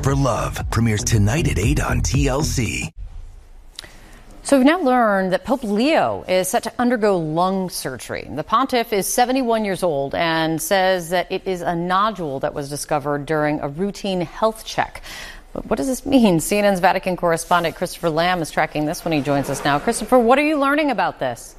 for Love premieres tonight at 8 on TLC. So we've now learned that Pope Leo is set to undergo lung surgery. The pontiff is 71 years old and says that it is a nodule that was discovered during a routine health check. But what does this mean? CNN's Vatican correspondent Christopher Lamb is tracking this when he joins us now. Christopher, what are you learning about this?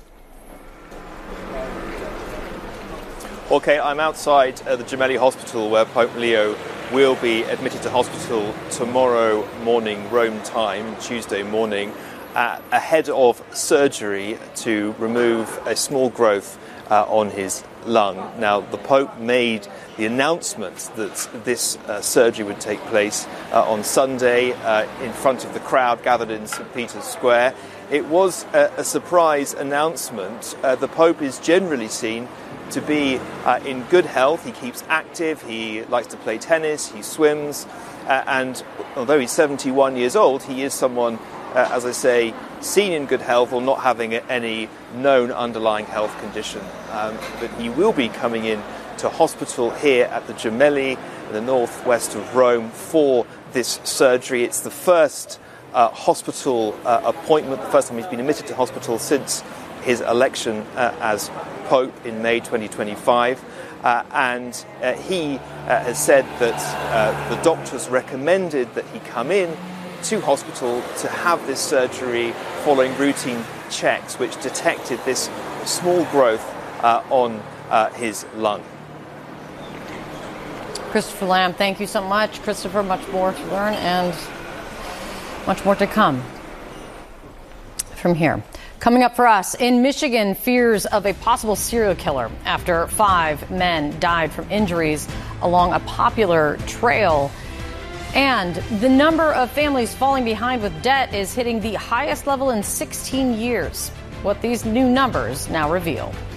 Okay, I'm outside the Gemelli Hospital where Pope Leo will be admitted to hospital tomorrow morning, Rome time, Tuesday morning, ahead of surgery to remove a small growth on his lung. Now, the Pope made the announcement that this surgery would take place on Sunday in front of the crowd gathered in St. Peter's Square. It was a surprise announcement. The Pope is generally seen to be in good health. He keeps active, he likes to play tennis, he swims, and although he's 71 years old, he is someone, as I say, seen in good health or not having any known underlying health condition. But he will be coming in to hospital here at the Gemelli in the northwest of Rome for this surgery. It's the first hospital appointment, the first time he's been admitted to hospital since his election as Pope in May 2025. And he has said that the doctors recommended that he come in to hospital to have this surgery following routine checks which detected this small growth on his lung. Christopher Lamb, thank you so much. Christopher, much more to learn and much more to come from here. Coming up for us, in Michigan, fears of a possible serial killer after 5 men died from injuries along a popular trail. And the number of families falling behind with debt is hitting the highest level in 16 years. What these new numbers now reveal.